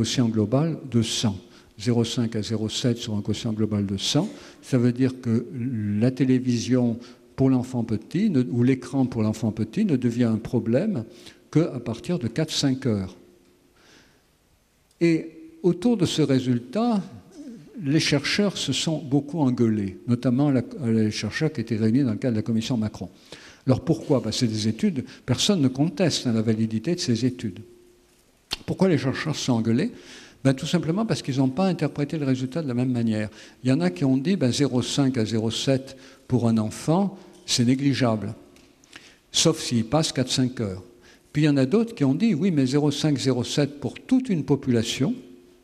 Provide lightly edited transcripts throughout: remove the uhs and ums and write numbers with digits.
quotient global de 100. 0,5 à 0,7 sur un quotient global de 100. Ça veut dire que la télévision pour l'enfant petit, ou l'écran pour l'enfant petit, ne devient un problème qu'à partir de 4-5 heures. Et autour de ce résultat, les chercheurs se sont beaucoup engueulés, notamment les chercheurs qui étaient réunis dans le cadre de la commission Macron. Alors pourquoi ? C'est des études, personne ne conteste la validité de ces études. Pourquoi les chercheurs se sont engueulés ? Tout simplement parce qu'ils n'ont pas interprété le résultat de la même manière. Il y en a qui ont dit 0,5 à 0,7 pour un enfant, c'est négligeable, sauf s'il passe 4-5 heures. Puis il y en a d'autres qui ont dit, oui, mais 0,5, 0,7 pour toute une population,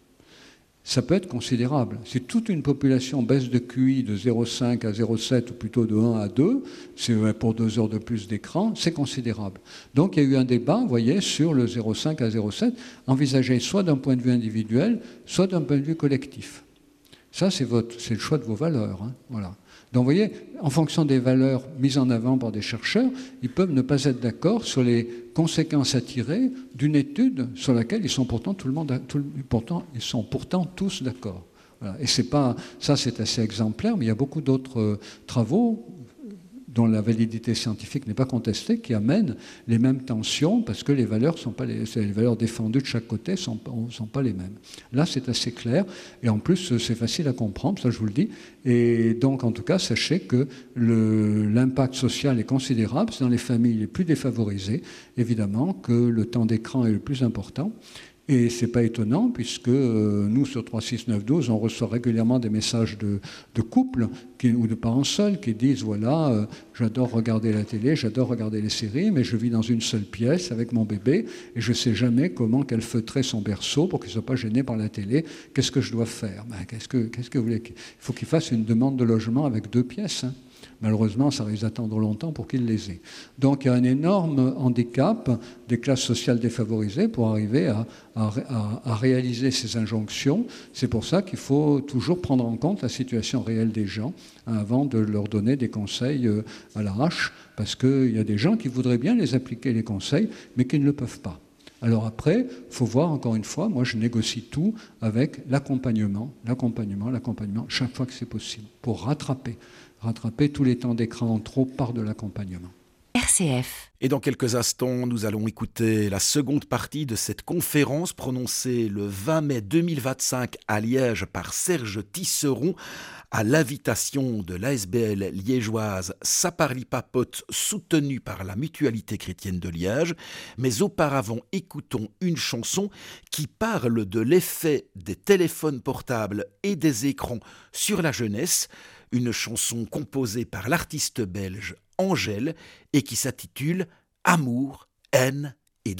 ça peut être considérable. Si toute une population baisse de QI de 0,5 à 0,7, ou plutôt de 1 à 2, c'est pour 2 heures de plus d'écran, c'est considérable. Donc il y a eu un débat, vous voyez, sur le 0,5 à 0,7, envisagé soit d'un point de vue individuel, soit d'un point de vue collectif. Ça, c'est le choix de vos valeurs. Voilà. Donc vous voyez, en fonction des valeurs mises en avant par des chercheurs, ils peuvent ne pas être d'accord sur les conséquences à tirer d'une étude sur laquelle ils sont pourtant ils sont pourtant tous d'accord. Voilà. Et c'est assez exemplaire, mais il y a beaucoup d'autres travaux dont la validité scientifique n'est pas contestée, qui amènent les mêmes tensions, parce que les valeurs défendues de chaque côté ne sont pas les mêmes. Là, c'est assez clair, et en plus, c'est facile à comprendre, ça je vous le dis. Et donc, en tout cas, sachez que l'impact social est considérable. C'est dans les familles les plus défavorisées, évidemment, que le temps d'écran est le plus important. Et ce n'est pas étonnant, puisque nous, sur 36912, on reçoit régulièrement des messages de couples ou de parents seuls qui disent, voilà, j'adore regarder la télé, j'adore regarder les séries, mais je vis dans une seule pièce avec mon bébé et je ne sais jamais comment calfeutrer son berceau pour qu'il ne soit pas gêné par la télé. Qu'est-ce que je dois faire ? Qu'est-ce que vous voulez ? Il faut qu'il fasse une demande de logement avec 2 pièces. Malheureusement, ça risque d'attendre longtemps pour qu'ils les aient. Donc il y a un énorme handicap des classes sociales défavorisées pour arriver à réaliser ces injonctions. C'est pour ça qu'il faut toujours prendre en compte la situation réelle des gens avant de leur donner des conseils à l'arrache, parce qu'il y a des gens qui voudraient bien les appliquer, les conseils, mais qui ne le peuvent pas. Alors après, il faut voir, encore une fois, moi je négocie tout avec l'accompagnement, chaque fois que c'est possible, pour rattraper tous les temps d'écran en trop par de l'accompagnement. RCF. Et dans quelques instants, nous allons écouter la seconde partie de cette conférence prononcée le 20 mai 2025 à Liège par Serge Tisseron à l'invitation de l'ASBL liégeoise Ça parli papote soutenue par la Mutualité chrétienne de Liège. Mais auparavant, écoutons une chanson qui parle de l'effet des téléphones portables et des écrans sur la jeunesse. Une chanson composée par l'artiste belge Angèle et qui s'intitule « Amour, haine et danger ».